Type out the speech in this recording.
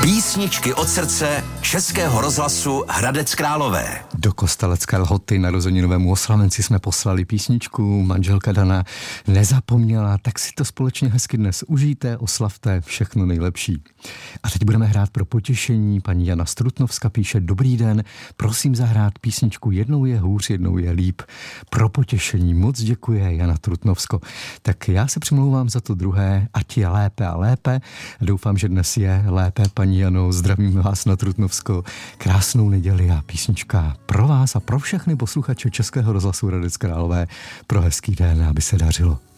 Písničky od srdce Českého rozhlasu Hradec Králové. Do Kostelecké Lhoty narozeninovému oslavenci jsme poslali písničku, manželka Dana nezapomněla, tak si to společně hezky dnes užijte, oslavte, všechno nejlepší. A teď budeme hrát pro potěšení. Paní Jana Strutnovska píše: dobrý den, prosím zahrát písničku Jednou je hůř, jednou je líp. Pro potěšení moc děkuje, Jana Trutnovsko. Tak já se přimlouvám za to druhé, ať je lépe a lépe. Doufám, že dnes je lépe, paní Jano, zdravím vás na Trutnovsko. Krásnou neděli a písnička pro vás a pro všechny posluchače Českého rozhlasu Hradec Králové pro hezký den, aby se dařilo.